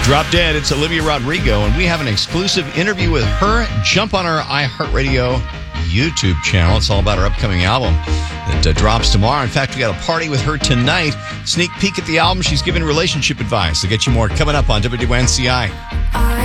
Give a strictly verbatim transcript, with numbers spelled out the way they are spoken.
Drop Dead, it's Olivia Rodrigo, and we have an exclusive interview with her. Jump on our iHeartRadio YouTube channel. It's all about her upcoming album that uh, drops tomorrow. In fact, we got a party with her tonight. Sneak peek at the album. She's giving relationship advice. I'll get you more coming up on W W N C I. I